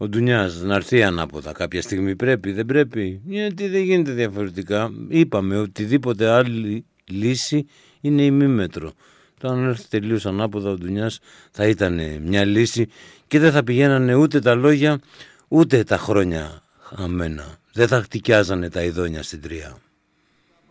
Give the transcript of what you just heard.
Ο Ντουνιάς να έρθει ανάποδα κάποια στιγμή, πρέπει, δεν πρέπει? Γιατί δεν γίνεται διαφορετικά. Είπαμε οτιδήποτε άλλη λύση είναι ημίμετρο. Το αν έρθει τελείως ανάποδα ο Ντουνιάς θα ήταν μια λύση και δεν θα πηγαίνανε ούτε τα λόγια ούτε τα χρόνια αμένα. Δεν θα χτυκιάζανε τα ειδόνια στην τρία.